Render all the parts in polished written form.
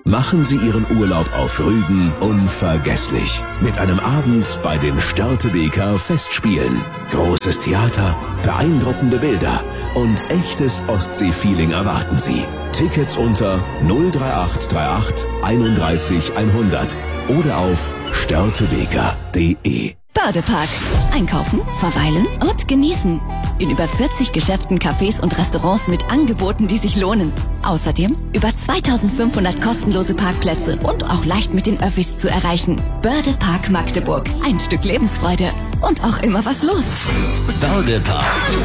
Machen Sie Ihren Urlaub auf Rügen unvergesslich. Mit einem Abend bei den Störtebeker Festspielen. Großes Theater, beeindruckende Bilder und echtes Ostsee-Feeling erwarten Sie. Tickets unter 03838 31 100 oder auf störtebeker.de. Bördepark. Einkaufen, verweilen und genießen. In über 40 Geschäften, Cafés und Restaurants mit Angeboten, die sich lohnen. Außerdem über 2500 kostenlose Parkplätze und auch leicht mit den Öffis zu erreichen. Bördepark Magdeburg. Ein Stück Lebensfreude. Und auch immer was los. Bördepark.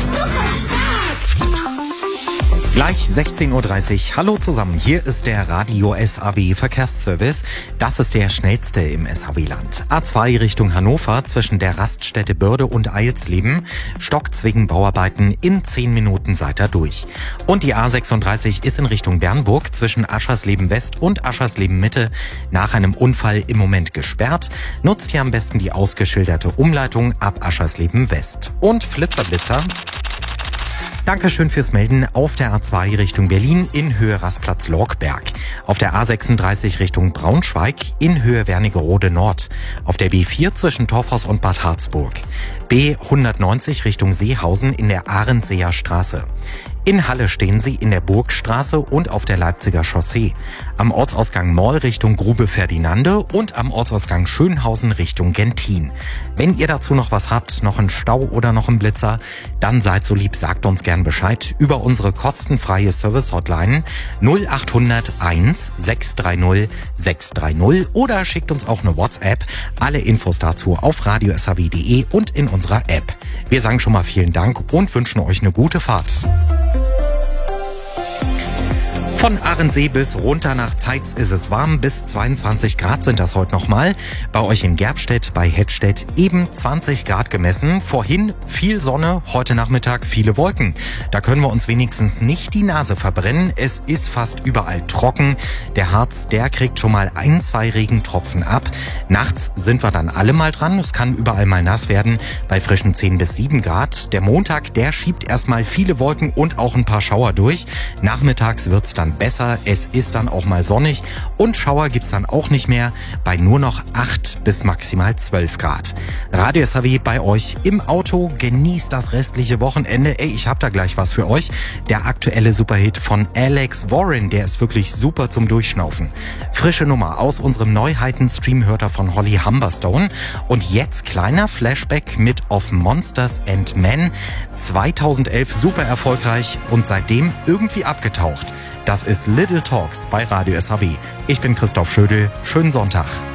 Gleich 16:30 Uhr. Hallo zusammen, hier ist der Radio SAW Verkehrsservice. Das ist der schnellste im SAW-Land. A2 Richtung Hannover zwischen der Raststätte Börde und Eilsleben. Stockt's wegen Bauarbeiten, in 10 Minuten seid ihr durch. Und die A36 ist in Richtung Bernburg zwischen Aschersleben West und Aschersleben Mitte nach einem Unfall im Moment gesperrt. Nutzt hier am besten die ausgeschilderte Umleitung ab Aschersleben West. Und Flitzer-Blitzer. Dankeschön fürs Melden auf der A2 Richtung Berlin in Höhe Rastplatz Lorkberg. Auf der A36 Richtung Braunschweig in Höhe Wernigerode Nord. Auf der B4 zwischen Torfhaus und Bad Harzburg. B190 Richtung Seehausen in der Ahrensseer Straße. In Halle stehen Sie in der Burgstraße und auf der Leipziger Chaussee. Am Ortsausgang Moll Richtung Grube Ferdinande und am Ortsausgang Schönhausen Richtung Gentin. Wenn ihr dazu noch was habt, noch einen Stau oder noch einen Blitzer, dann seid so lieb, sagt uns gern Bescheid über unsere kostenfreie Service-Hotline 0800 1 630 630 oder schickt uns auch eine WhatsApp. Alle Infos dazu auf radiosaw.de und in unserer App. Wir sagen schon mal vielen Dank und wünschen euch eine gute Fahrt. Von Ahrensee bis runter nach Zeitz ist es warm, bis 22 Grad sind das heute nochmal. Bei euch in Gerbstedt, bei Hettstedt eben 20 Grad gemessen. Vorhin viel Sonne, heute Nachmittag viele Wolken. Da können wir uns wenigstens nicht die Nase verbrennen. Es ist fast überall trocken. Der Harz, der kriegt schon mal 1, 2 Regentropfen ab. Nachts sind wir dann alle mal dran. Es kann überall mal nass werden bei frischen 10 bis 7 Grad. Der Montag, der schiebt erstmal viele Wolken und auch ein paar Schauer durch. Nachmittags wird's dann besser, es ist dann auch mal sonnig und Schauer gibt's dann auch nicht mehr bei nur noch 8 bis maximal 12 Grad. Radio SAW bei euch im Auto, genießt das restliche Wochenende. Ich hab da gleich was für euch. Der aktuelle Superhit von Alex Warren, der ist wirklich super zum Durchschnaufen. Frische Nummer aus unserem Neuheiten-Stream hört er von Holly Humberstone. Und jetzt kleiner Flashback mit Of Monsters and Men. 2011 super erfolgreich und seitdem irgendwie abgetaucht. Das ist Little Talks bei Radio SAW. Ich bin Christoph Schödel. Schönen Sonntag.